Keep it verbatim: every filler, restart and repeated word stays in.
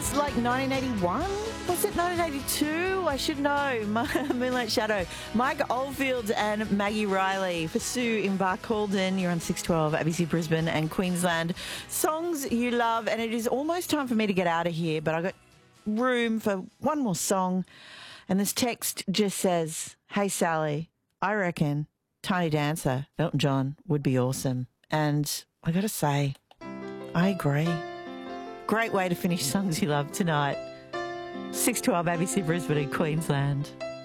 was like nineteen eighty-one. Was it nineteen eighty-two? I should know. Moonlight Shadow. Mike Oldfield and Maggie Riley for Sue in Barcaldine. You're on six twelve, A B C Brisbane and Queensland. Songs you love, and it is almost time for me to get out of here, but I've got room for one more song. And this text just says, hey, Sally, I reckon Tiny Dancer, Elton John, would be awesome. And I got to say, I agree. Great way to finish songs you love tonight. six twelve A B C Brisbane in Queensland.